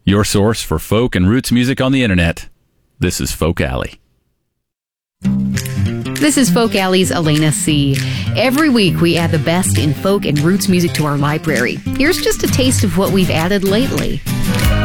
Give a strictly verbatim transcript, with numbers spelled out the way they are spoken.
your source for folk and roots music on the internet. This is Folk Alley. This is Folk Alley's Elena C. Every week we add the best in folk and roots music to our library. Here's just a taste of what we've added lately.